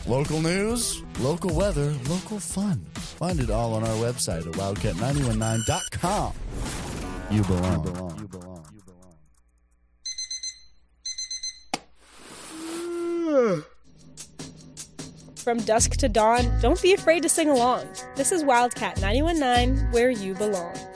Local news, local weather, local fun. Find it all on our website at wildcat919.com. You belong. You belong. You belong. You belong. From dusk to dawn, don't be afraid to sing along. This is Wildcat 919, where you belong.